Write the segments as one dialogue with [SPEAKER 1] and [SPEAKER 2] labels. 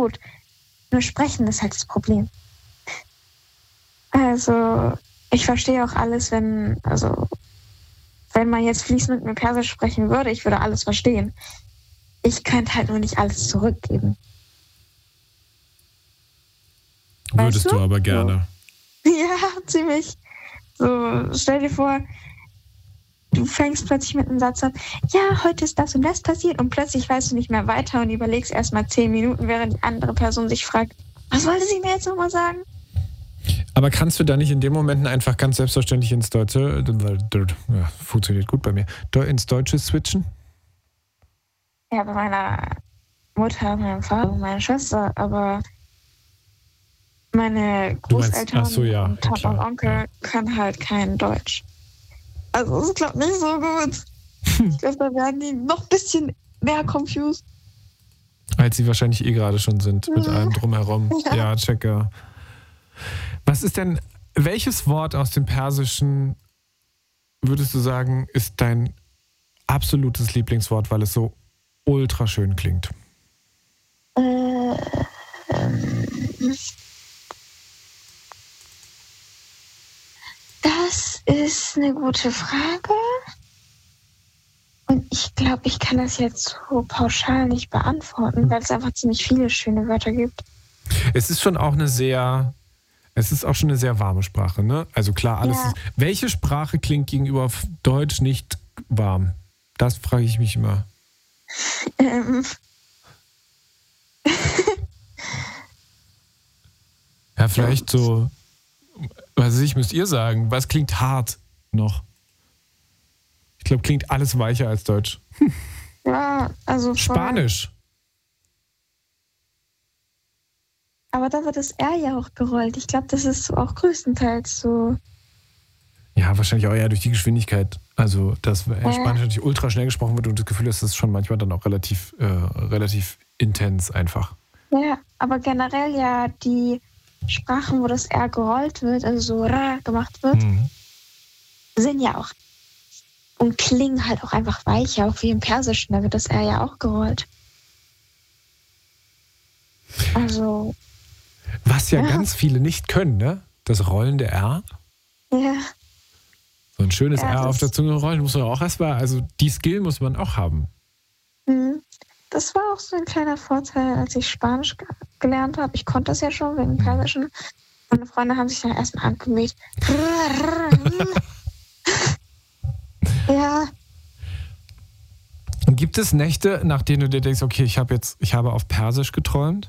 [SPEAKER 1] gut. Nur sprechen ist halt das Problem. Also, ich verstehe auch alles, wenn man jetzt fließend mit mir Persisch sprechen würde, ich würde alles verstehen. Ich könnte halt nur nicht alles zurückgeben.
[SPEAKER 2] Würdest du aber gerne.
[SPEAKER 1] Ja, ziemlich. So, stell dir vor, du fängst plötzlich mit einem Satz an, ja, heute ist das und das passiert und plötzlich weißt du nicht mehr weiter und überlegst erstmal 10 Minuten, während die andere Person sich fragt, was wollte sie mir jetzt nochmal sagen?
[SPEAKER 2] Aber kannst du da nicht in den Momenten einfach ganz selbstverständlich ins Deutsche, ja, funktioniert gut bei mir, ins Deutsche switchen?
[SPEAKER 1] Ja, bei meiner Mutter, meinem Vater und meiner Schwester, aber meine Großeltern und Tante und Onkel können halt kein Deutsch. Also es klappt nicht so gut. Ich glaube, da werden die noch ein bisschen mehr confused.
[SPEAKER 2] Als sie wahrscheinlich gerade schon sind, mit allem drumherum. Ja, checke. Was ist denn, welches Wort aus dem Persischen würdest du sagen, ist dein absolutes Lieblingswort, weil es so ultra schön klingt?
[SPEAKER 1] Das ist eine gute Frage. Und ich glaube, ich kann das jetzt so pauschal nicht beantworten, weil es einfach ziemlich viele schöne Wörter gibt.
[SPEAKER 2] Es ist schon auch schon eine sehr warme Sprache, ne? Also klar, alles ist. Welche Sprache klingt gegenüber Deutsch nicht warm? Das frage ich mich immer. Ja, vielleicht so, was weiß ich, müsst ihr sagen. Was klingt hart noch? Ich glaube, klingt alles weicher als Deutsch.
[SPEAKER 1] Ja, also
[SPEAKER 2] Spanisch.
[SPEAKER 1] Aber da wird das R ja auch gerollt. Ich glaube, das ist auch größtenteils so.
[SPEAKER 2] Ja, wahrscheinlich auch eher durch die Geschwindigkeit. Also, dass Spanisch natürlich ultra schnell gesprochen wird und das Gefühl ist, das ist schon manchmal dann auch relativ intens einfach.
[SPEAKER 1] Ja, aber generell ja die Sprachen, wo das R gerollt wird, also so ra gemacht wird, sind ja auch und klingen halt auch einfach weicher, auch wie im Persischen, da wird das R ja auch gerollt. Also.
[SPEAKER 2] Was ja ganz viele nicht können, ne? Das rollende R.
[SPEAKER 1] Ja.
[SPEAKER 2] So ein schönes R auf der Zunge rollen muss man auch erstmal, also die Skill muss man auch haben.
[SPEAKER 1] Das war auch so ein kleiner Vorteil, als ich Spanisch gelernt habe. Ich konnte das ja schon wegen Persischen. Meine Freunde haben sich dann erstmal angemäht. Ja.
[SPEAKER 2] Gibt es Nächte, nach denen du dir denkst, okay, ich habe auf Persisch geträumt?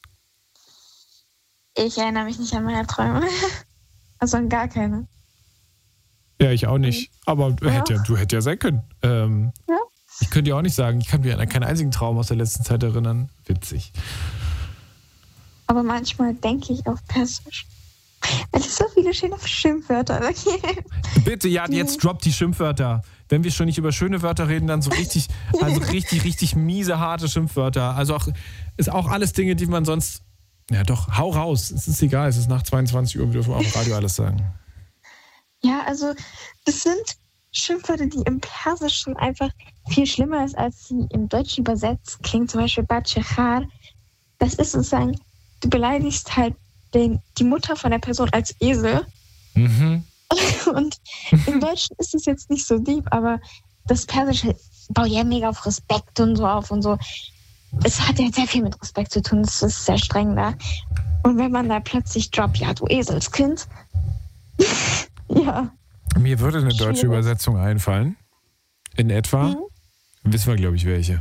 [SPEAKER 1] Ich erinnere mich nicht an meine Träume. Also an gar keine.
[SPEAKER 2] Ja, ich auch nicht. Aber du hättest ja sein können.
[SPEAKER 1] Ja.
[SPEAKER 2] Ich könnte dir auch nicht sagen, ich kann mich an keinen einzigen Traum aus der letzten Zeit erinnern. Witzig.
[SPEAKER 1] Aber manchmal denke ich auf Persisch. Weil es so viele schöne Schimpfwörter gibt.
[SPEAKER 2] Bitte, ja, jetzt droppt die Schimpfwörter. Wenn wir schon nicht über schöne Wörter reden, dann so richtig, richtig miese, harte Schimpfwörter. Also ist auch alles Dinge, die man sonst. Ja doch, hau raus. Es ist egal, es ist nach 22 Uhr, wir dürfen auch im Radio alles sagen.
[SPEAKER 1] Ja, also das sind Schimpfwörter, die im Persischen einfach viel schlimmer ist, als sie im Deutschen übersetzt. Klingt zum Beispiel Batschechar. Das ist sozusagen, du beleidigst halt die Mutter von der Person als Esel. Und im Deutschen ist es jetzt nicht so deep, aber das Persische baut ja mega auf Respekt und so auf und so. Es hat ja sehr viel mit Respekt zu tun, es ist sehr streng da. Und wenn man da plötzlich droppt, ja, du Eselskind. Ja.
[SPEAKER 2] Mir würde eine deutsche Übersetzung einfallen. In etwa. Wissen wir, glaube ich, welche.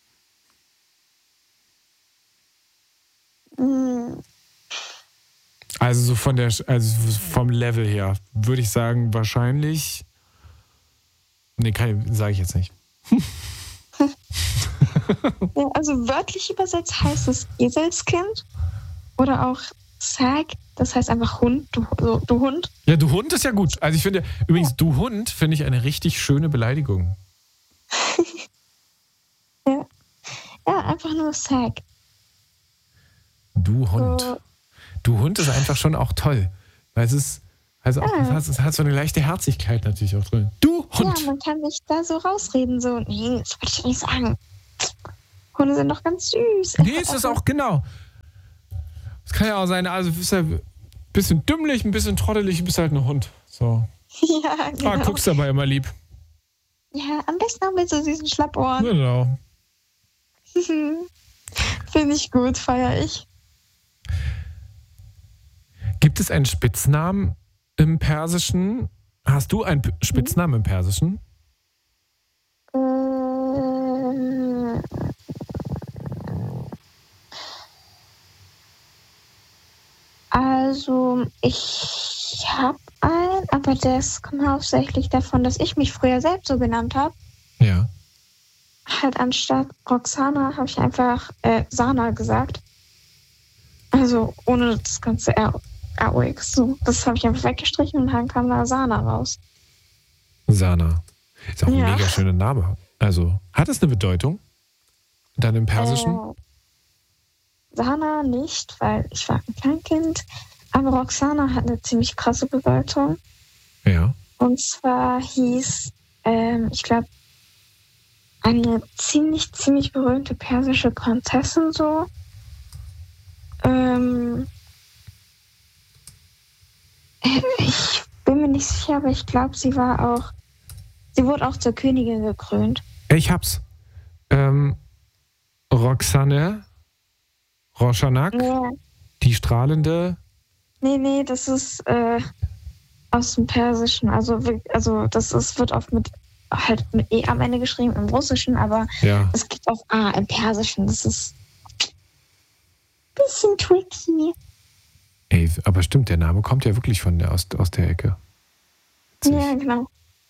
[SPEAKER 2] Also so vom Level her würde ich sagen, wahrscheinlich. Nee, sage ich jetzt nicht.
[SPEAKER 1] Ja, also wörtlich übersetzt heißt es Eselskind oder auch Sag, das heißt einfach Hund, du Hund.
[SPEAKER 2] Ja, du Hund ist ja gut. Also ich finde, übrigens, du Hund finde ich eine richtig schöne Beleidigung.
[SPEAKER 1] Ja, einfach nur Sag.
[SPEAKER 2] Du Hund. So. Du Hund ist einfach schon auch toll. Weil es hat so eine leichte Herzlichkeit natürlich auch drin. Du Hund.
[SPEAKER 1] Ja, man kann sich da so rausreden, so, nee, das wollte ich nicht sagen. Hunde sind doch ganz süß.
[SPEAKER 2] Nee, ist das auch, genau. Es kann ja auch sein, also du bist ja ein bisschen dümmlich, ein bisschen trottelig, du bist halt ein Hund. So.
[SPEAKER 1] Ja, genau.
[SPEAKER 2] Guckst aber immer lieb.
[SPEAKER 1] Ja, am besten auch mit so diesen Schlappohren.
[SPEAKER 2] Genau.
[SPEAKER 1] Finde ich gut, feiere ich.
[SPEAKER 2] Gibt es einen Spitznamen im Persischen? Hast du einen Spitznamen im Persischen?
[SPEAKER 1] Also, ich habe einen, aber das kommt hauptsächlich davon, dass ich mich früher selbst so genannt habe.
[SPEAKER 2] Ja.
[SPEAKER 1] Halt anstatt Roxana habe ich einfach Sana gesagt. Also ohne das ganze ROX. So, das habe ich einfach weggestrichen und dann kam da Sana raus.
[SPEAKER 2] Sana. Ist auch ein mega schöner Name. Also, hat es eine Bedeutung? Dann im Persischen?
[SPEAKER 1] Sana nicht, weil ich war ein Kleinkind. Aber Roxana hat eine ziemlich krasse Bedeutung.
[SPEAKER 2] Ja.
[SPEAKER 1] Und zwar hieß, ich glaube, eine ziemlich berühmte persische Prinzessin so. Ich bin mir nicht sicher, aber ich glaube, sie wurde auch zur Königin gekrönt.
[SPEAKER 2] Ich hab's. Roxane, Roschanak, die strahlende.
[SPEAKER 1] Nee, das ist aus dem Persischen. Also das wird oft mit E am Ende geschrieben im Russischen, aber es gibt auch A im Persischen. Das ist ein bisschen tricky.
[SPEAKER 2] Ey, aber stimmt, der Name kommt ja wirklich aus der Ecke.
[SPEAKER 1] Ja, genau.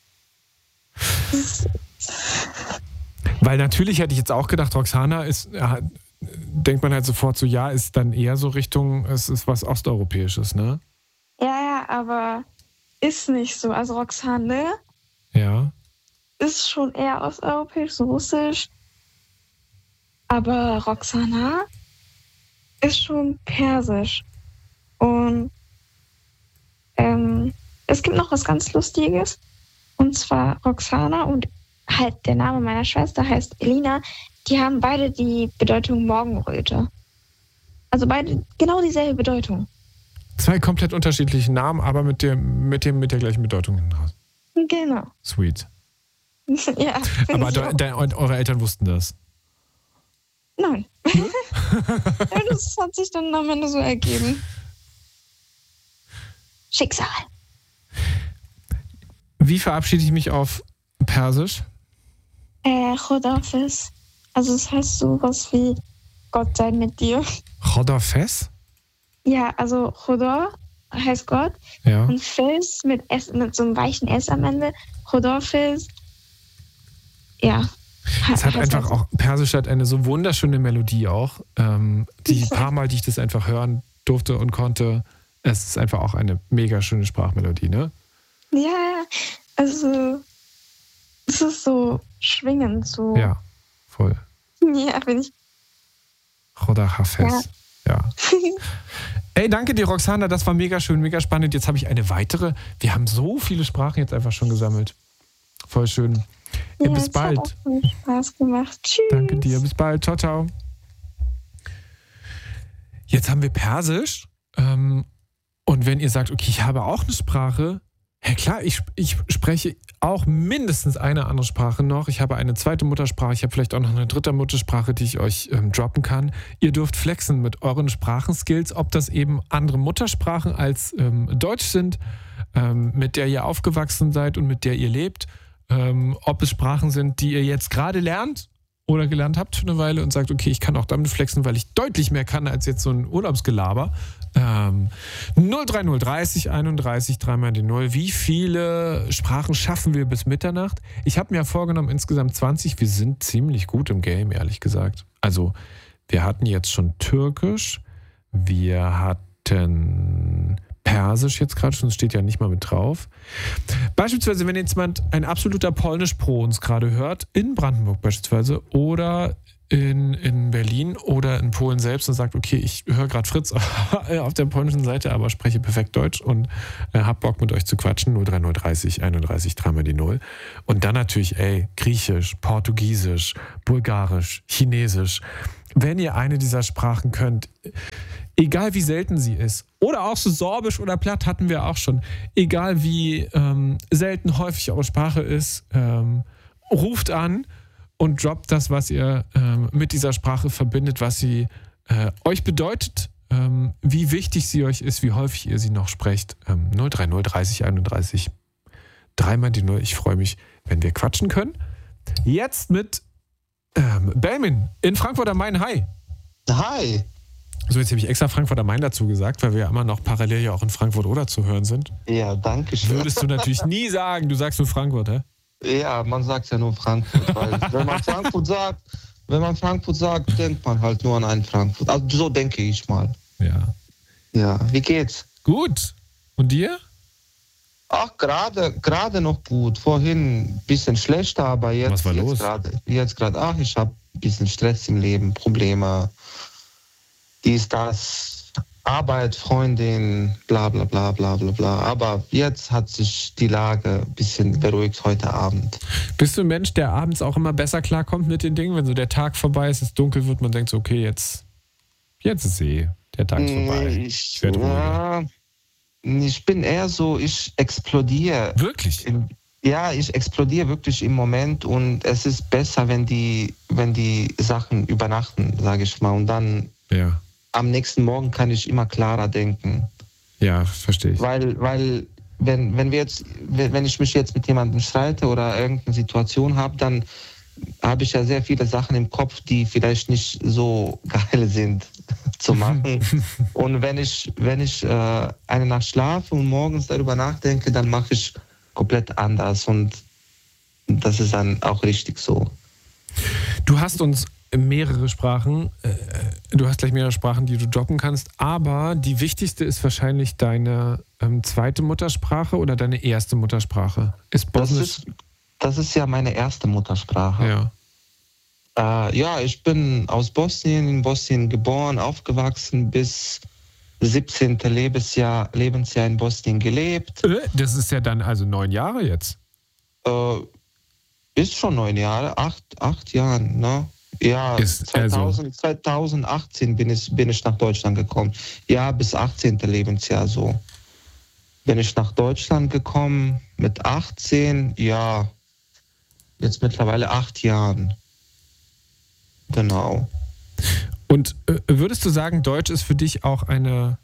[SPEAKER 2] Weil natürlich hätte ich jetzt auch gedacht, Roxana denkt man halt sofort so, ist dann eher so Richtung, es ist was Osteuropäisches, ne?
[SPEAKER 1] Ja, aber ist nicht so. Also Roxane ist schon eher osteuropäisch, so russisch. Aber Roxana ist schon persisch. Und es gibt noch was ganz Lustiges. Und zwar Roxana und halt der Name meiner Schwester heißt Elina. Die haben beide die Bedeutung Morgenröte. Also beide genau dieselbe Bedeutung.
[SPEAKER 2] Zwei komplett unterschiedliche Namen, aber mit der gleichen Bedeutung hinten raus.
[SPEAKER 1] Genau.
[SPEAKER 2] Sweet.
[SPEAKER 1] Ja.
[SPEAKER 2] Aber eure Eltern wussten das?
[SPEAKER 1] Nein. Ja, das hat sich dann am Ende so ergeben. Schicksal.
[SPEAKER 2] Wie verabschiede ich mich auf Persisch?
[SPEAKER 1] Chodafis. Also es heißt sowas wie Gott sei mit dir.
[SPEAKER 2] Chodafes?
[SPEAKER 1] Ja, also Choda heißt Gott.
[SPEAKER 2] Ja.
[SPEAKER 1] Und Fis mit so einem weichen S am Ende. Chodafis. Ja.
[SPEAKER 2] Es hat einfach auch, Persisch hat eine so wunderschöne Melodie auch. Die paar Mal, die ich das einfach hören durfte und konnte, es ist einfach auch eine mega schöne Sprachmelodie, ne?
[SPEAKER 1] Ja, also es ist so schwingend, so.
[SPEAKER 2] Ja, voll.
[SPEAKER 1] Ja, bin ich.
[SPEAKER 2] Choda Hafez. Ja. Ey, danke dir, Roxana, das war mega schön, mega spannend. Jetzt habe ich eine weitere. Wir haben so viele Sprachen jetzt einfach schon gesammelt. Voll schön.
[SPEAKER 1] Ja,
[SPEAKER 2] bis bald.
[SPEAKER 1] Hat auch Spaß gemacht. Tschüss.
[SPEAKER 2] Danke dir, bis bald. Ciao, ciao. Jetzt haben wir Persisch. Und wenn ihr sagt, okay, ich habe auch eine Sprache, ja klar, ich spreche auch mindestens eine andere Sprache noch. Ich habe eine zweite Muttersprache, ich habe vielleicht auch noch eine dritte Muttersprache, die ich euch droppen kann. Ihr dürft flexen mit euren Sprachenskills, ob das eben andere Muttersprachen als Deutsch sind, mit der ihr aufgewachsen seid und mit der ihr lebt. Ob es Sprachen sind, die ihr jetzt gerade lernt oder gelernt habt für eine Weile und sagt, okay, ich kann auch damit flexen, weil ich deutlich mehr kann als jetzt so ein Urlaubsgelaber. 03030 31 3 die 0. Wie viele Sprachen schaffen wir bis Mitternacht? Ich habe mir vorgenommen, insgesamt 20. Wir sind ziemlich gut im Game, ehrlich gesagt. Also, wir hatten jetzt schon Türkisch, wir hatten Persisch jetzt gerade schon, steht ja nicht mal mit drauf. Beispielsweise, wenn jetzt jemand ein absoluter Polnisch-Pro uns gerade hört, in Brandenburg beispielsweise oder in Berlin oder in Polen selbst und sagt, okay, ich höre gerade Fritz auf der polnischen Seite, aber spreche perfekt Deutsch und hab Bock mit euch zu quatschen, 03030 31 3 die 0. Und dann natürlich, Griechisch, Portugiesisch, Bulgarisch, Chinesisch. Wenn ihr eine dieser Sprachen könnt, Egal wie selten sie ist. Oder auch so Sorbisch oder Platt hatten wir auch schon. Egal wie selten häufig eure Sprache ist, ruft an und droppt das, was ihr mit dieser Sprache verbindet, was sie euch bedeutet, wie wichtig sie euch ist, wie häufig ihr sie noch sprecht. 030 30 31 3 mal die 0. Ich freue mich, wenn wir quatschen können. Jetzt mit Belmin in Frankfurt am Main. Hi.
[SPEAKER 3] Hi.
[SPEAKER 2] So, jetzt habe ich extra Frankfurt am Main dazu gesagt, weil wir ja immer noch parallel ja auch in Frankfurt oder zu hören sind.
[SPEAKER 3] Ja, danke schön.
[SPEAKER 2] Würdest du natürlich nie sagen, du sagst nur Frankfurt, hä?
[SPEAKER 3] Ja, man sagt ja nur Frankfurt, weil wenn man Frankfurt sagt, denkt man halt nur an einen Frankfurt. Also so denke ich mal.
[SPEAKER 2] Ja.
[SPEAKER 3] Ja, wie geht's?
[SPEAKER 2] Gut. Und dir?
[SPEAKER 3] Ach, gerade noch gut. Vorhin ein bisschen schlechter, aber jetzt.
[SPEAKER 2] Was war los?
[SPEAKER 3] Jetzt gerade, ich habe ein bisschen Stress im Leben, Probleme. Dies, das, Arbeit, Freundin, bla bla bla bla bla bla. Aber jetzt hat sich die Lage ein bisschen beruhigt heute Abend.
[SPEAKER 2] Bist du ein Mensch, der abends auch immer besser klarkommt mit den Dingen? Wenn so der Tag vorbei ist, es dunkel wird, man denkt so, okay, jetzt ist der Tag vorbei. Ich werde ruhiger.
[SPEAKER 3] Ich bin eher so, ich explodiere.
[SPEAKER 2] Wirklich?
[SPEAKER 3] Ich explodiere wirklich im Moment und es ist besser, wenn die Sachen übernachten, sage ich mal. Und dann am nächsten Morgen kann ich immer klarer denken.
[SPEAKER 2] Ja, verstehe ich.
[SPEAKER 3] Weil wenn ich mich jetzt mit jemandem streite oder irgendeine Situation habe, dann habe ich ja sehr viele Sachen im Kopf, die vielleicht nicht so geil sind zu machen. Und wenn ich eine Nacht schlafe und morgens darüber nachdenke, dann mache ich komplett anders und das ist dann auch richtig so.
[SPEAKER 2] Du hast uns mehrere Sprachen, du hast gleich mehrere Sprachen, die du droppen kannst, aber die wichtigste ist wahrscheinlich deine zweite Muttersprache oder deine erste Muttersprache. Ist Bosnisch?
[SPEAKER 3] Das ist ja meine erste Muttersprache. Ja. Ich bin aus Bosnien, in Bosnien geboren, aufgewachsen, bis 17. Lebensjahr in Bosnien gelebt.
[SPEAKER 2] Das ist ja dann also 9 Jahre jetzt?
[SPEAKER 3] Ist schon 9 Jahre, 8 Jahren, ne? Ja, 2018 bin ich nach Deutschland gekommen. Ja, bis 18. Lebensjahr so. Bin ich nach Deutschland gekommen mit 18, ja, jetzt mittlerweile 8 Jahren. Genau.
[SPEAKER 2] Und würdest du sagen, Deutsch ist für dich auch eine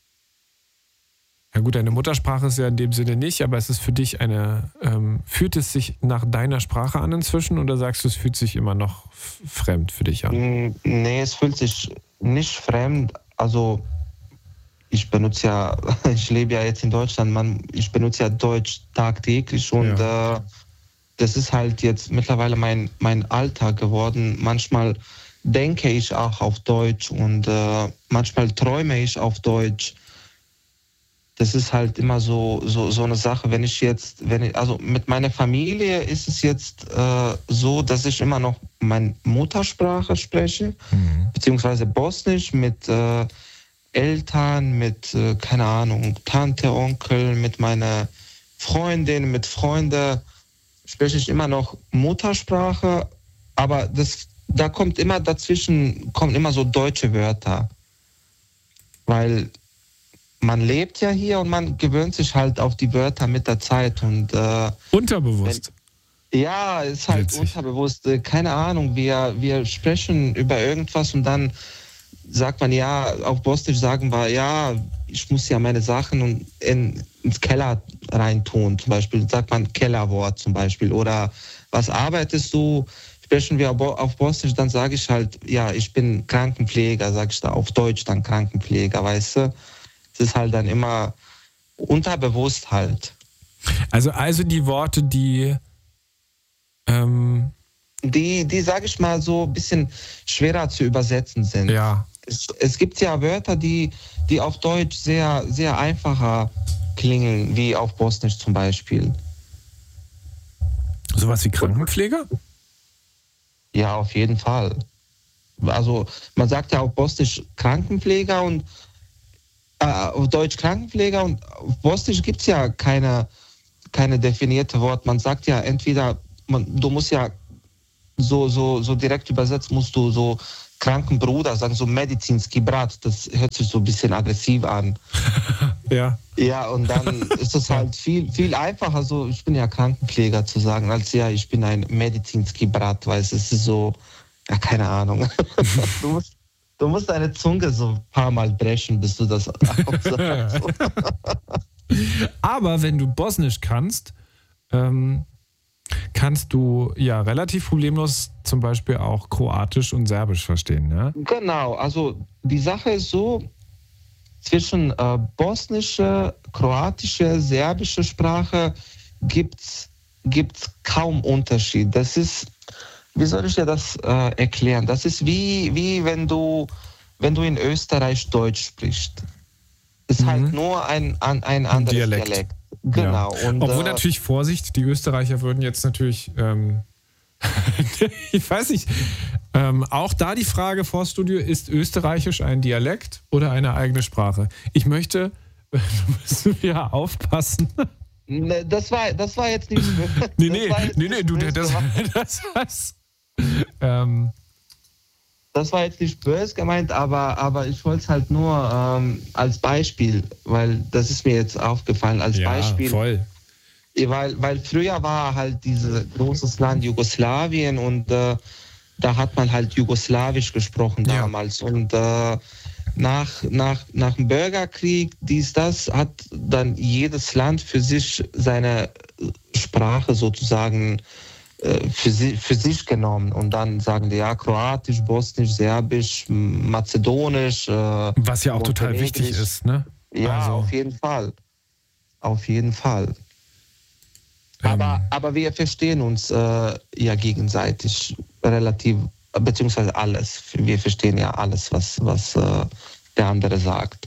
[SPEAKER 2] Muttersprache ist ja in dem Sinne nicht, aber es ist für dich fühlt es sich nach deiner Sprache an inzwischen oder sagst du, es fühlt sich immer noch fremd für dich an?
[SPEAKER 3] Nee, es fühlt sich nicht fremd. Also ich lebe ja jetzt in Deutschland, ich benutze ja Deutsch tagtäglich und das ist halt jetzt mittlerweile mein Alltag geworden. Manchmal denke ich auch auf Deutsch und manchmal träume ich auf Deutsch. Das ist halt immer so eine Sache. Also mit meiner Familie ist es jetzt so, dass ich immer noch meine Muttersprache spreche, beziehungsweise Bosnisch mit Eltern, mit, keine Ahnung, Tante, Onkel, mit meiner Freundin, mit Freunden spreche ich immer noch Muttersprache, aber da kommt immer so deutsche Wörter, weil man lebt ja hier und man gewöhnt sich halt auf die Wörter mit der Zeit und
[SPEAKER 2] unterbewusst.
[SPEAKER 3] Ja, ist halt witzig. Unterbewusst. Keine Ahnung, wir sprechen über irgendwas und dann sagt man auf Bosnisch sagen wir, ich muss ja meine Sachen ins Keller reintun, zum Beispiel sagt man Kellerwort zum Beispiel oder was arbeitest du? Sprechen wir auf Bosnisch, dann sage ich halt, ich bin Krankenpfleger, sage ich da auf Deutsch dann Krankenpfleger, weißt du? Es ist halt dann immer unterbewusst halt.
[SPEAKER 2] Also die Worte, die
[SPEAKER 3] sage ich mal, so ein bisschen schwerer zu übersetzen sind.
[SPEAKER 2] Ja.
[SPEAKER 3] Es gibt ja Wörter, die auf Deutsch sehr, sehr einfacher klingen, wie auf Bosnisch zum Beispiel.
[SPEAKER 2] Sowas wie Krankenpfleger?
[SPEAKER 3] Ja, auf jeden Fall. Also man sagt ja auf Bosnisch Krankenpfleger und auf Deutsch Krankenpfleger und auf Bosnisch gibt es ja keine definierte Wort. Man sagt ja entweder, du musst ja so direkt übersetzt, musst du so kranken Bruder sagen, so medizinski Brat, das hört sich so ein bisschen aggressiv an.
[SPEAKER 2] Ja.
[SPEAKER 3] Ja, und dann ist es halt viel einfacher, so, ich bin ja Krankenpfleger zu sagen, als ja, ich bin ein medizinski Brat, weil es ist so, ja, keine Ahnung. Du musst deine Zunge so ein paar Mal brechen, bis du das aussagst.
[SPEAKER 2] Aber wenn du Bosnisch kannst, kannst du ja relativ problemlos zum Beispiel auch Kroatisch und Serbisch verstehen, ne?
[SPEAKER 3] Genau, also die Sache ist so, zwischen bosnische, kroatische, serbische Sprache gibt's kaum Unterschied. Das ist, wie soll ich dir das erklären? Das ist wie wenn du in Österreich Deutsch sprichst. Ist halt nur ein anderes Dialekt. Genau.
[SPEAKER 2] Ja.
[SPEAKER 3] Und,
[SPEAKER 2] obwohl natürlich, Vorsicht, die Österreicher würden jetzt natürlich, ich weiß nicht, auch da die Frage Vorstudio, ist Österreichisch ein Dialekt oder eine eigene Sprache? Ich möchte, du musst ja aufpassen.
[SPEAKER 3] Ne, das war jetzt nicht. Das war jetzt nicht böse gemeint, aber ich wollte es halt nur als Beispiel, weil das ist mir jetzt aufgefallen, als Beispiel.
[SPEAKER 2] Voll.
[SPEAKER 3] Weil früher war halt dieses großes Land Jugoslawien und da hat man halt Jugoslawisch gesprochen damals. Ja. Und nach dem Bürgerkrieg, das hat dann jedes Land für sich seine Sprache sozusagen für sich genommen. Und dann sagen die, ja, Kroatisch, Bosnisch, Serbisch, Mazedonisch.
[SPEAKER 2] Was ja auch total wichtig ist, ne?
[SPEAKER 3] Ja, also. Auf jeden Fall. Aber wir verstehen uns ja gegenseitig relativ, beziehungsweise alles. Wir verstehen ja alles, was der andere sagt.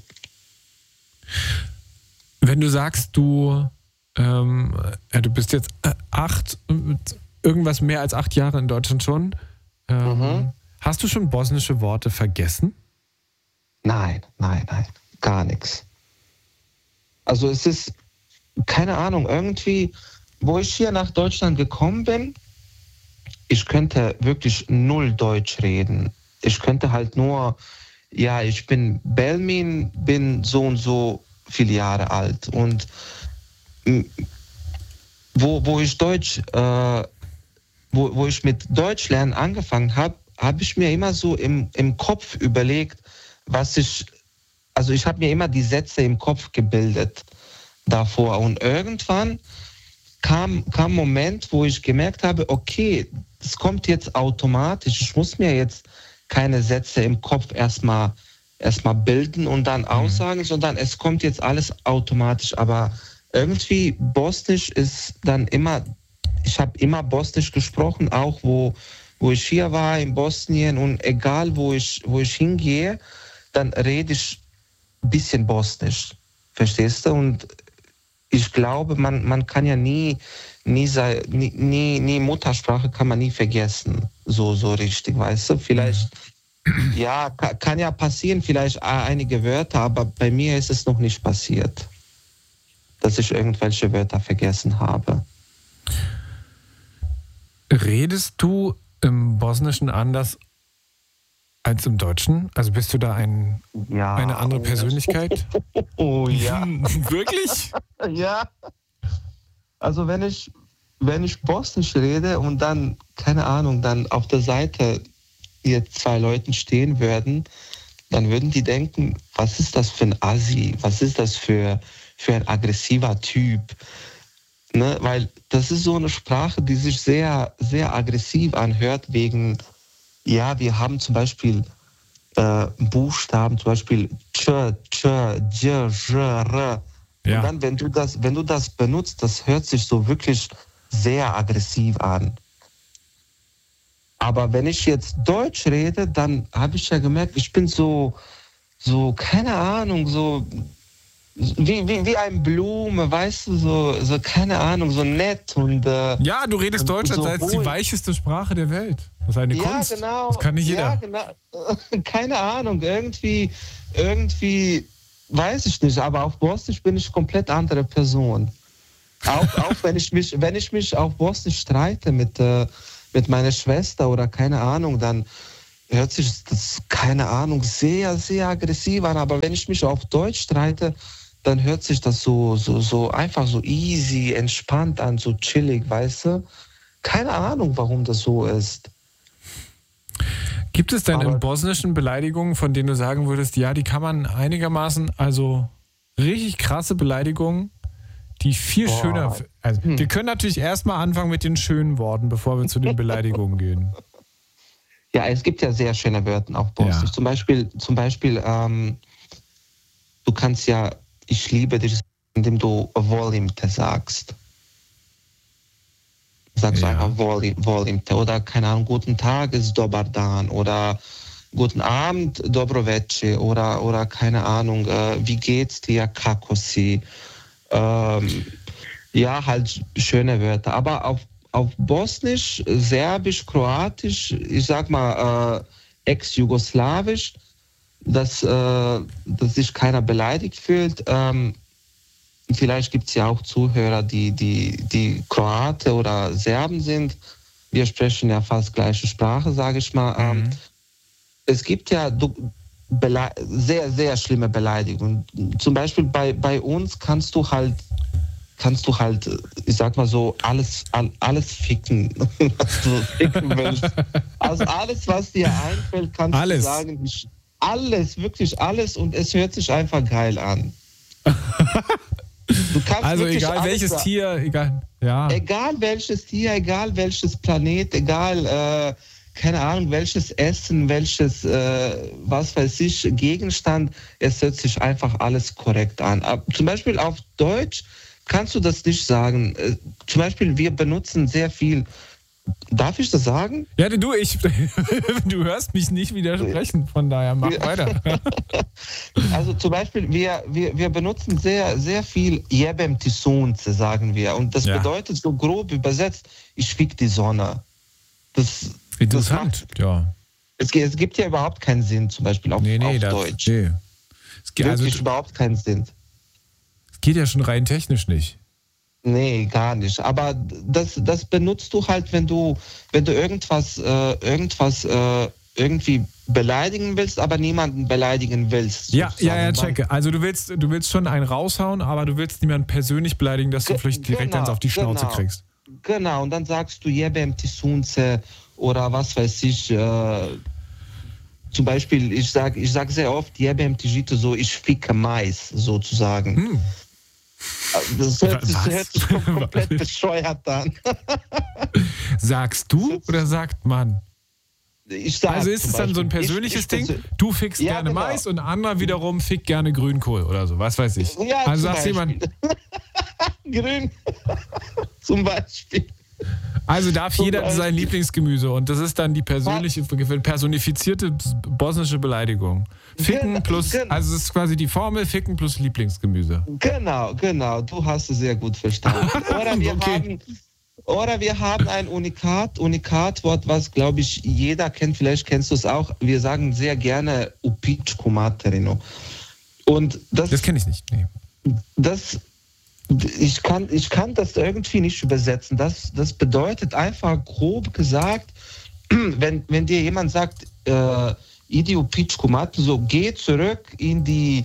[SPEAKER 2] Wenn du sagst, du bist jetzt irgendwas mehr als 8 Jahre in Deutschland schon, hast du schon bosnische Worte vergessen?
[SPEAKER 3] Nein, gar nichts. Also es ist, keine Ahnung, irgendwie, wo ich hier nach Deutschland gekommen bin, ich könnte wirklich 0 Deutsch reden. Ich könnte halt nur, ja, ich bin Belmin, bin so und so viele Jahre alt. Und wo ich wo ich mit Deutschlernen angefangen habe, habe ich mir immer so im Kopf überlegt, also ich habe mir immer die Sätze im Kopf gebildet davor. Und irgendwann kam ein Moment, wo ich gemerkt habe, okay, das kommt jetzt automatisch. Ich muss mir jetzt keine Sätze im Kopf erstmal bilden und dann aussagen, sondern es kommt jetzt alles automatisch. Aber irgendwie Bosnisch ist dann immer, ich habe immer Bosnisch gesprochen, auch wo ich hier war in Bosnien, und egal wo ich hingehe, dann rede ich ein bisschen Bosnisch. Verstehst du? Und ich glaube, man kann ja nie Muttersprache kann man nie vergessen, so richtig, weißt du? Vielleicht, ja, kann ja passieren, vielleicht einige Wörter, aber bei mir ist es noch nicht passiert, dass ich irgendwelche Wörter vergessen habe.
[SPEAKER 2] Redest du im Bosnischen anders als im Deutschen? Also bist du da eine andere Persönlichkeit?
[SPEAKER 3] Oh ja.
[SPEAKER 2] Wirklich?
[SPEAKER 3] Ja. Also wenn ich Bosnisch rede und dann, keine Ahnung, dann auf der Seite hier 2 Leuten stehen würden, dann würden die denken, was ist das für ein Assi? Was ist das für ein aggressiver Typ? Ne? Weil das ist so eine Sprache, die sich sehr, sehr aggressiv anhört, wegen, ja, wir haben zum Beispiel Buchstaben, zum Beispiel Ch, J, J, R. Ja. Und dann, wenn du das benutzt, das hört sich so wirklich sehr aggressiv an. Aber wenn ich jetzt Deutsch rede, dann habe ich ja gemerkt, ich bin so keine Ahnung, so wie eine Blume, weißt du, so keine Ahnung, so nett und
[SPEAKER 2] ja, du redest Deutsch
[SPEAKER 3] so
[SPEAKER 2] als die weicheste Sprache der Welt. Das ist eine Kunst.
[SPEAKER 3] Ja, genau.
[SPEAKER 2] Das kann nicht jeder.
[SPEAKER 3] Ja, genau. Keine Ahnung, irgendwie weiß ich nicht, aber auf Bosnisch bin ich komplett andere Person. Auch wenn ich mich auf Bosnisch streite mit meiner Schwester oder keine Ahnung, dann hört sich das, keine Ahnung, sehr, sehr aggressiv an. Aber wenn ich mich auf Deutsch streite, dann hört sich das so einfach so easy, entspannt an, so chillig, weißt du? Keine Ahnung, warum das so ist.
[SPEAKER 2] Gibt es denn in bosnischen Beleidigungen, von denen du sagen würdest, ja, die kann man einigermaßen, also richtig krasse Beleidigungen, die viel schöner... Also, wir können natürlich erstmal anfangen mit den schönen Worten, bevor wir zu den Beleidigungen gehen.
[SPEAKER 3] Ja, es gibt ja sehr schöne Wörter auf Bosnisch. Ja. Zum Beispiel, du kannst ja, ich liebe dich, indem du volim te sagst. Sagst du einfach volim te. Oder, keine Ahnung, guten Tag ist dobar dan. Oder guten Abend, dobro večer. Oder keine Ahnung, wie geht's dir, kako si. Ja, halt schöne Wörter. Aber auf Bosnisch, Serbisch, Kroatisch, ich sag mal ex-Jugoslawisch, dass sich keiner beleidigt fühlt. Vielleicht gibt es ja auch Zuhörer, die Kroate oder Serben sind. Wir sprechen ja fast gleiche Sprache, sage ich mal. Es gibt ja sehr, sehr schlimme Beleidigungen. Zum Beispiel bei uns kannst du halt, ich sag mal so, alles ficken, was du ficken willst. Also alles, was dir einfällt, kannst du sagen. Alles, wirklich alles, und es hört sich einfach geil an. Du kannst
[SPEAKER 2] also egal welches
[SPEAKER 3] sagen.
[SPEAKER 2] Tier, egal. Ja.
[SPEAKER 3] Egal welches Tier, egal welches Planet, egal, keine Ahnung, welches Essen, welches, was weiß ich, Gegenstand, es hört sich einfach alles korrekt an. Zum Beispiel auf Deutsch kannst du das nicht sagen. Zum Beispiel, wir benutzen sehr viel. Darf ich das sagen?
[SPEAKER 2] Ja, du hörst mich nicht widersprechen, von daher mach weiter.
[SPEAKER 3] Also zum Beispiel, wir benutzen sehr, sehr viel jebem ti sunce, sagen wir. Und das bedeutet so grob übersetzt, ich fick die Sonne.
[SPEAKER 2] Interessant, ja.
[SPEAKER 3] Es gibt ja überhaupt keinen Sinn, zum Beispiel auf Deutsch. Nee. Es gibt wirklich überhaupt keinen Sinn.
[SPEAKER 2] Es geht ja schon rein technisch nicht.
[SPEAKER 3] Nee, gar nicht. Aber das benutzt du halt, wenn du irgendwas irgendwie beleidigen willst, aber niemanden beleidigen willst.
[SPEAKER 2] Ja, checke. Also du willst schon einen raushauen, aber du willst niemanden persönlich beleidigen, dass du vielleicht direkt eins auf die Schnauze kriegst.
[SPEAKER 3] Genau, und dann sagst du jebem ti sunce oder was weiß ich. Zum Beispiel, ich sag sehr oft jebem ti žito, so ich ficke Mais, sozusagen. Das hört sich komplett bescheuert an.
[SPEAKER 2] Sagst du oder sagt man? Also ist es dann so ein persönliches Ding? Du fickst gerne Mais und ein anderer wiederum fickt gerne Grünkohl oder so, was weiß ich.
[SPEAKER 3] Ja,
[SPEAKER 2] also sagst jemand...
[SPEAKER 3] Grün, zum Beispiel.
[SPEAKER 2] Also darf jeder sein Lieblingsgemüse und das ist dann die personifizierte bosnische Beleidigung. Ficken plus, also es ist quasi die Formel Ficken plus Lieblingsgemüse.
[SPEAKER 3] Genau, du hast es sehr gut verstanden. Oder wir haben ein Unikatwort, was, glaube ich, jeder kennt, vielleicht kennst du es auch. Wir sagen sehr gerne upičku materinu. Und das kenne ich nicht. Nee. Ich kann das irgendwie nicht übersetzen. Das bedeutet einfach grob gesagt, wenn dir jemand sagt, idi u pičku materinu, so geh zurück in die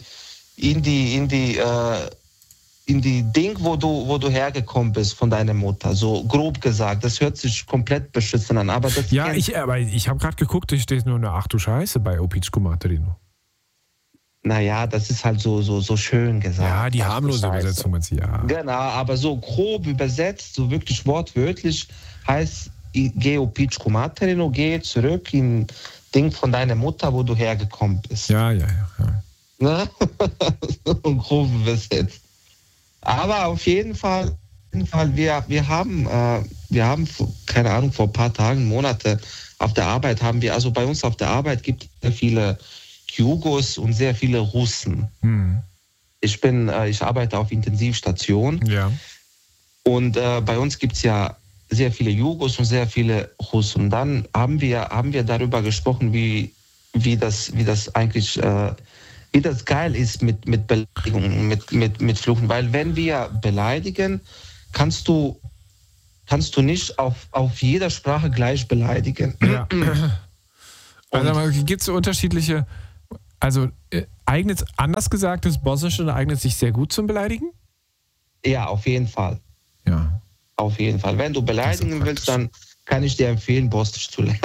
[SPEAKER 3] Ding, wo du hergekommen bist von deiner Mutter. So grob gesagt. Das hört sich komplett beschissen an. Aber das
[SPEAKER 2] ich habe gerade geguckt, da steht nur eine ach du Scheiße bei upičku materinu.
[SPEAKER 3] Naja, das ist halt so schön gesagt.
[SPEAKER 2] Ja, die harmlose Übersetzung jetzt, ja.
[SPEAKER 3] Genau, aber so grob übersetzt, so wirklich wortwörtlich, heißt geh upičku materinu, geh zurück in Ding von deiner Mutter, wo du hergekommen bist.
[SPEAKER 2] Ja.
[SPEAKER 3] Ne? Grob übersetzt. Aber auf jeden Fall, wir haben, keine Ahnung, vor ein paar Tagen, Monate auf der Arbeit haben wir, also bei uns auf der Arbeit gibt es sehr viele Jugos und sehr viele Russen. Ich arbeite auf Intensivstation. Ja. Und bei uns gibt es ja sehr viele Jugos und sehr viele Russen. Und dann haben wir darüber gesprochen, wie das eigentlich, wie das geil ist mit Beleidigungen, mit Fluchen. Weil wenn wir beleidigen, kannst du nicht auf jeder Sprache gleich beleidigen.
[SPEAKER 2] Ja. Also gibt es so unterschiedliche, also anders gesagt, das Bosnische eignet sich sehr gut zum Beleidigen?
[SPEAKER 3] Ja, auf jeden Fall.
[SPEAKER 2] Ja.
[SPEAKER 3] Auf jeden Fall. Wenn du beleidigen willst, dann kann ich dir empfehlen, Bosnisch zu lernen.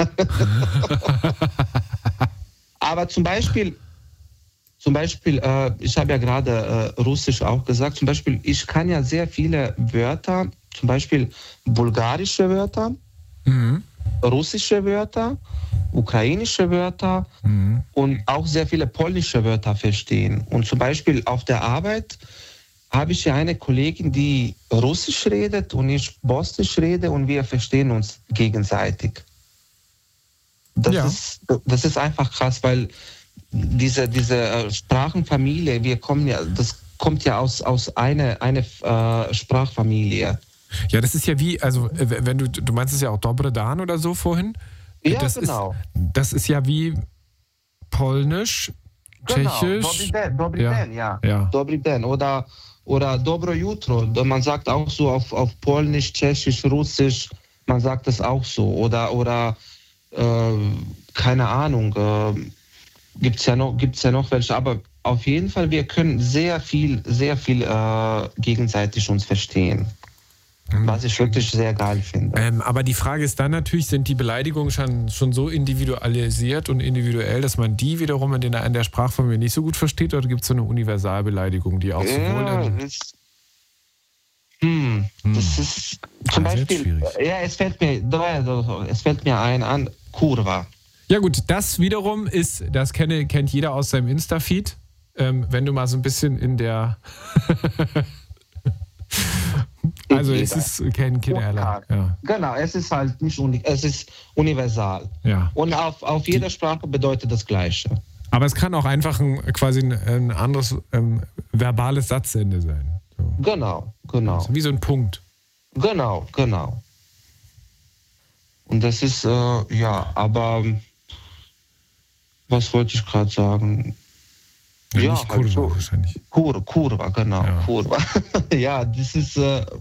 [SPEAKER 3] Aber zum Beispiel, ich habe ja gerade Russisch auch gesagt, zum Beispiel, ich kann ja sehr viele Wörter, zum Beispiel bulgarische Wörter, russische Wörter, ukrainische Wörter und auch sehr viele polnische Wörter verstehen. Und zum Beispiel auf der Arbeit habe ich ja eine Kollegin, die Russisch redet und ich Bosnisch rede und wir verstehen uns gegenseitig. Das ist einfach krass, weil diese Sprachenfamilie, das kommt ja aus einer Sprachfamilie.
[SPEAKER 2] Ja, das ist ja wie, also wenn du meinst es ja auch Dobre Dan oder so vorhin.
[SPEAKER 3] Ja, genau.
[SPEAKER 2] Das ist ja wie Polnisch, Tschechisch.
[SPEAKER 3] Dobry den, ja. Dobry den oder Dobro jutro. Man sagt auch so auf Polnisch, Tschechisch, Russisch, man sagt das auch so. Oder keine Ahnung, gibt's ja noch welche, aber auf jeden Fall, wir können sehr viel gegenseitig uns verstehen. Was ich wirklich sehr geil finde.
[SPEAKER 2] Aber die Frage ist dann natürlich, sind die Beleidigungen schon so individualisiert und individuell, dass man die wiederum in der Sprachfamilie nicht so gut versteht? Oder gibt es so eine Universalbeleidigung, die auch sowohl...
[SPEAKER 3] Das ist zum Beispiel... Ja, es fällt mir ein, Kurva.
[SPEAKER 2] Ja gut, das wiederum kennt jeder aus seinem Insta-Feed. Wenn du mal so ein bisschen in der... Also es kennen Kinder alle. Ja.
[SPEAKER 3] Genau, es ist halt nicht es ist universal.
[SPEAKER 2] Ja.
[SPEAKER 3] Und auf jeder Sprache bedeutet das Gleiche.
[SPEAKER 2] Aber es kann auch einfach quasi ein anderes verbales Satzende sein. So.
[SPEAKER 3] Genau.
[SPEAKER 2] Also wie so ein Punkt.
[SPEAKER 3] Genau. Und das ist, aber was wollte ich gerade sagen?
[SPEAKER 2] Ja, nicht Kurva so, wahrscheinlich.
[SPEAKER 3] Kurva, genau. Ja. Kurva. Ja, das ist,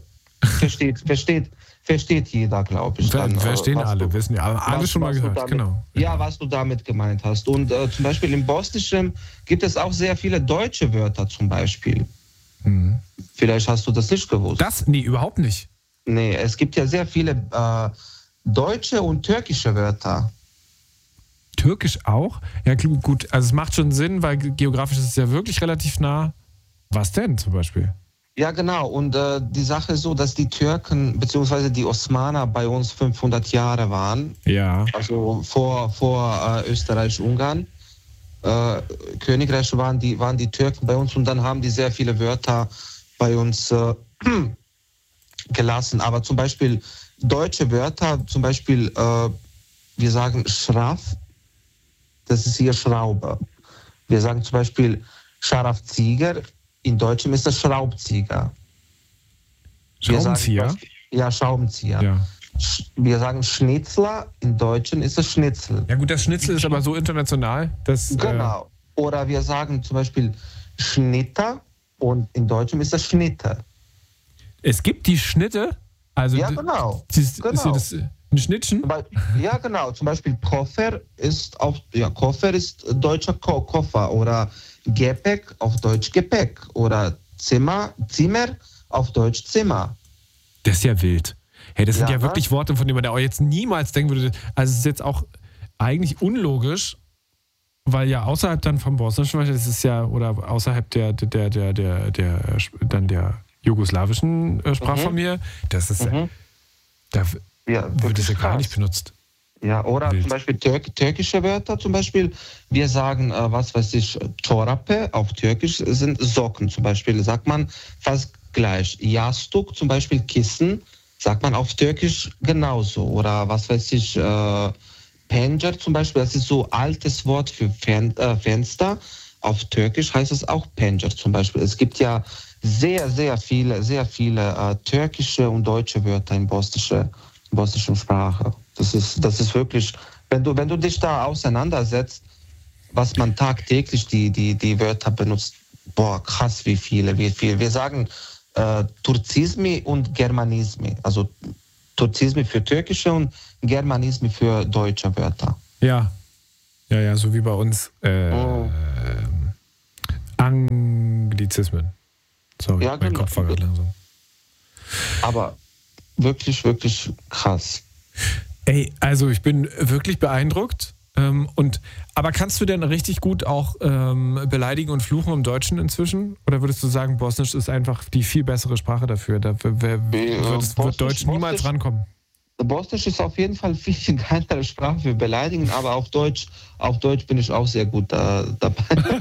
[SPEAKER 3] versteht jeder, glaube ich.
[SPEAKER 2] Verstehen alle, wissen ja. Alle schon mal gehört, genau.
[SPEAKER 3] Ja, was du damit gemeint hast. Und zum Beispiel im Bosnischen gibt es auch sehr viele deutsche Wörter zum Beispiel. Vielleicht hast du das nicht gewusst.
[SPEAKER 2] Nee, überhaupt nicht.
[SPEAKER 3] Nee, es gibt ja sehr viele deutsche und türkische Wörter.
[SPEAKER 2] Türkisch auch? Ja, gut. Also es macht schon Sinn, weil geografisch ist es ja wirklich relativ nah. Was denn zum Beispiel?
[SPEAKER 3] Ja, genau. Und die Sache ist so, dass die Türken bzw. die Osmaner bei uns 500 Jahre waren.
[SPEAKER 2] Ja.
[SPEAKER 3] Also vor Österreich-Ungarn. Königreich waren die Türken bei uns und dann haben die sehr viele Wörter bei uns gelassen. Aber zum Beispiel deutsche Wörter, zum Beispiel wir sagen Schraff, das ist hier Schraube. Wir sagen zum Beispiel Scharafzieher, in Deutschem ist das Schraubzieher.
[SPEAKER 2] Schraubenzieher?
[SPEAKER 3] Ja, Schraubenzieher. Ja. Wir sagen Schnitzler, in Deutschem ist das Schnitzel.
[SPEAKER 2] Ja gut, das Schnitzel ist aber so international, dass...
[SPEAKER 3] Genau. Oder wir sagen zum Beispiel Schnitter und in Deutschem ist das Schnitte.
[SPEAKER 2] Es gibt die Schnitte? Also
[SPEAKER 3] ja, genau.
[SPEAKER 2] Ist das ein Schnittchen?
[SPEAKER 3] Ja, genau. Zum Beispiel Koffer ist deutscher Koffer oder Gepäck auf Deutsch Gepäck oder Zimmer auf Deutsch Zimmer.
[SPEAKER 2] Das ist ja wild. Hey, das sind ja wirklich Worte, von denen man auch jetzt niemals denken würde. Also es ist jetzt auch eigentlich unlogisch, weil ja außerhalb dann vom Bosnischen, das ist ja, oder außerhalb der jugoslawischen Sprachfamilie, das ist da wird es ja gar nicht benutzt.
[SPEAKER 3] Ja, oder wild. Zum Beispiel türkische Wörter, zum Beispiel, wir sagen, was weiß ich, Çorape auf Türkisch sind Socken, zum Beispiel, sagt man fast gleich. Yastuk, zum Beispiel Kissen, sagt man auf Türkisch genauso. Oder was weiß ich, Pencer zum Beispiel, das ist so ein altes Wort für Fenster. Auf Türkisch heißt es auch Pencer zum Beispiel. Es gibt ja sehr, sehr viele türkische und deutsche Wörter in bosnischen Sprache. Das ist wirklich, wenn du dich da auseinandersetzt, was man tagtäglich die Wörter benutzt, boah, krass, wie viele. Wir sagen Turzismi und Germanismi. Also Turzismi für türkische und Germanismi für deutsche Wörter.
[SPEAKER 2] Ja. Ja, so wie bei uns Anglizismen. Sorry,
[SPEAKER 3] Ja,
[SPEAKER 2] mein
[SPEAKER 3] genau.
[SPEAKER 2] Kopf war gerade langsam.
[SPEAKER 3] Aber wirklich, wirklich krass.
[SPEAKER 2] Ey, also ich bin wirklich beeindruckt. Aber kannst du denn richtig gut auch beleidigen und fluchen im Deutschen inzwischen? Oder würdest du sagen, Bosnisch ist einfach die viel bessere Sprache dafür? Da wird Deutsch niemals rankommen.
[SPEAKER 3] Bosnisch ist auf jeden Fall viel geilere Sprache für Beleidigen, aber auch Deutsch bin ich auch sehr gut dabei.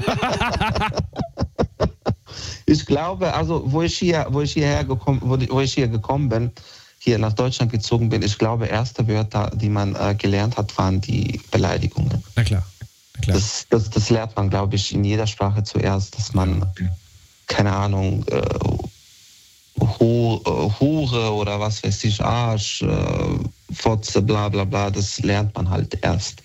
[SPEAKER 3] Ich glaube, also wo ich hier gekommen bin, hier nach Deutschland gezogen bin, ich glaube, erste Wörter, die man gelernt hat, waren die Beleidigungen.
[SPEAKER 2] Na klar.
[SPEAKER 3] Das lernt man, glaube ich, in jeder Sprache zuerst, dass man, keine Ahnung, Hure oder was weiß ich, Arsch, Fotze, bla bla bla, das lernt man halt erst.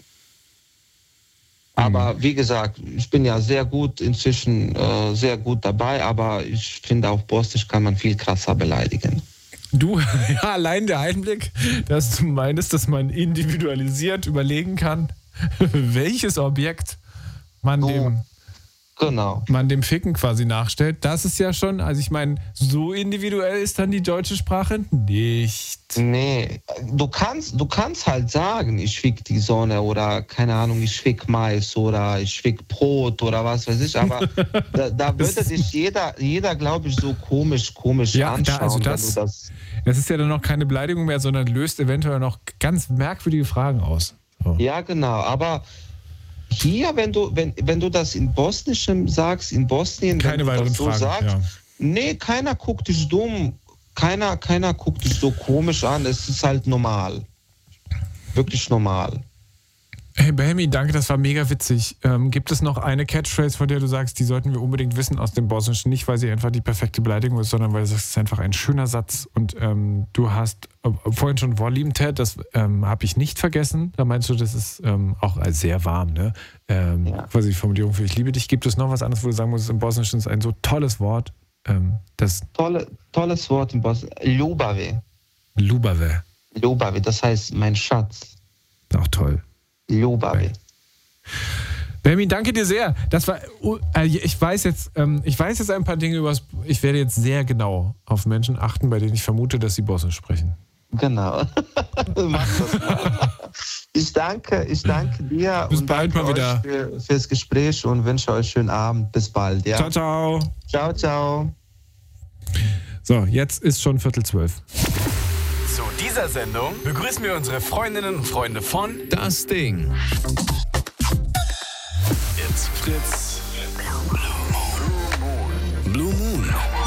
[SPEAKER 3] Aber wie gesagt, ich bin ja inzwischen sehr gut dabei, aber ich finde auch Bosnisch kann man viel krasser beleidigen.
[SPEAKER 2] Du, ja, allein der Einblick, dass du meinst, dass man individualisiert überlegen kann, welches Objekt man dem Ficken quasi nachstellt, das ist ja schon, also ich meine, so individuell ist dann die deutsche Sprache nicht.
[SPEAKER 3] Nee, du kannst halt sagen, ich fick die Sonne oder keine Ahnung, ich fick Mais oder ich fick Brot oder was weiß ich, aber da würde dich jeder, glaube ich, so komisch anschauen.
[SPEAKER 2] Das ist ja dann noch keine Beleidigung mehr, sondern löst eventuell noch ganz merkwürdige Fragen aus. So.
[SPEAKER 3] Ja, genau, aber hier, wenn du das in Bosnischem sagst, in Bosnien,
[SPEAKER 2] keine
[SPEAKER 3] wenn du das so
[SPEAKER 2] Fragen,
[SPEAKER 3] sagst,
[SPEAKER 2] ja.
[SPEAKER 3] Nee, keiner guckt dich dumm, keiner guckt dich so komisch an, es ist halt normal. Wirklich normal.
[SPEAKER 2] Hey Bahemi, danke, das war mega witzig. Gibt es noch eine Catchphrase, von der du sagst, die sollten wir unbedingt wissen aus dem Bosnischen? Nicht, weil sie einfach die perfekte Beleidigung ist, sondern weil es ist einfach ein schöner Satz. Und du hast vorhin schon Vorlieben-Tat, das habe ich nicht vergessen. Da meinst du, das ist auch sehr warm, ne? Quasi die Formulierung für ich liebe dich. Gibt es noch was anderes, wo du sagen musst, im Bosnischen ist ein so tolles Wort?
[SPEAKER 3] Tolles Wort im Bosnischen. Ljubavi, das heißt mein Schatz.
[SPEAKER 2] Auch toll.
[SPEAKER 3] Ljubavi.
[SPEAKER 2] Bahemi, danke dir sehr. Das war, ich weiß jetzt ein paar Dinge ich werde jetzt sehr genau auf Menschen achten, bei denen ich vermute, dass sie Bosnisch sprechen.
[SPEAKER 3] Genau. Mach das mal. Ich danke dir.
[SPEAKER 2] Bis bald mal wieder.
[SPEAKER 3] Fürs Gespräch und wünsche euch schönen Abend. Bis bald. Ja?
[SPEAKER 2] Ciao, ciao.
[SPEAKER 3] Ciao, ciao.
[SPEAKER 2] So, jetzt ist schon 11:45.
[SPEAKER 4] Zu dieser Sendung begrüßen wir unsere Freundinnen und Freunde von
[SPEAKER 5] Das Ding.
[SPEAKER 4] It's Fritz. Blue Moon.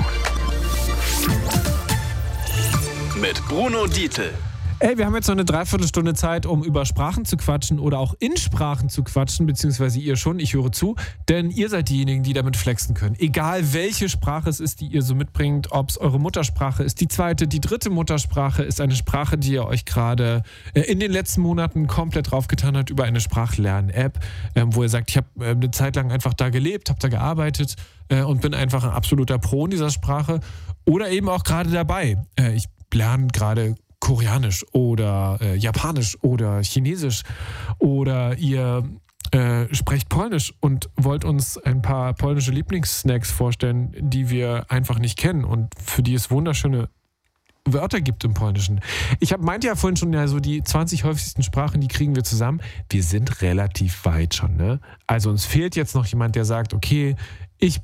[SPEAKER 4] Mit Bruno Dietl.
[SPEAKER 2] Ey, wir haben jetzt noch eine Dreiviertelstunde Zeit, um über Sprachen zu quatschen oder auch in Sprachen zu quatschen, beziehungsweise ihr schon, ich höre zu, denn ihr seid diejenigen, die damit flexen können. Egal welche Sprache es ist, die ihr so mitbringt, ob es eure Muttersprache ist, die zweite, die dritte Muttersprache ist eine Sprache, die ihr euch gerade in den letzten Monaten komplett draufgetan habt über eine Sprachlern-App, wo ihr sagt, ich habe eine Zeit lang einfach da gelebt, habe da gearbeitet und bin einfach ein absoluter Pro in dieser Sprache oder eben auch gerade dabei. Ich lerne gerade Koreanisch oder Japanisch oder Chinesisch oder ihr sprecht Polnisch und wollt uns ein paar polnische Lieblingssnacks vorstellen, die wir einfach nicht kennen und für die es wunderschöne Wörter gibt im Polnischen. Ich meinte ja vorhin schon, ja, so die 20 häufigsten Sprachen, die kriegen wir zusammen. Wir sind relativ weit schon, ne? Also uns fehlt jetzt noch jemand, der sagt, okay, ich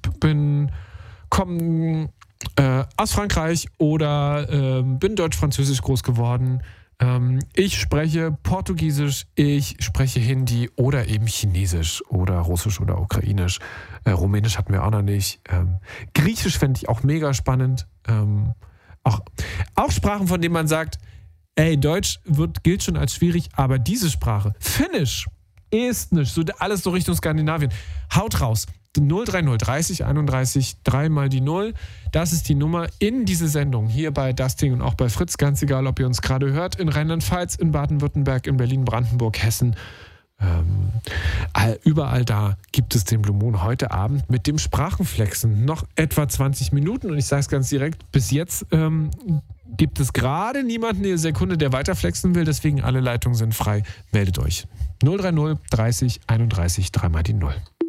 [SPEAKER 2] komme aus Frankreich oder bin deutsch-französisch groß geworden. Ich spreche Portugiesisch, ich spreche Hindi oder eben Chinesisch oder Russisch oder Ukrainisch. Rumänisch hatten wir auch noch nicht. Griechisch fände ich auch mega spannend. Auch Sprachen, von denen man sagt, ey, Deutsch gilt schon als schwierig, aber diese Sprache, Finnisch, Estnisch, so alles so Richtung Skandinavien. Haut raus. 030 30 31 3 mal die 0. Das ist die Nummer in diese Sendung hier bei Das Ding und auch bei Fritz. Ganz egal, ob ihr uns gerade hört in Rheinland-Pfalz, in Baden-Württemberg, in Berlin, Brandenburg, Hessen. Überall da gibt es den Blue Moon heute Abend mit dem Sprachenflexen. Noch etwa 20 Minuten und ich sage es ganz direkt, bis jetzt gibt es gerade niemanden in der Sekunde, der weiterflexen will. Deswegen alle Leitungen sind frei. Meldet euch. 030 30 31 3 mal die 0.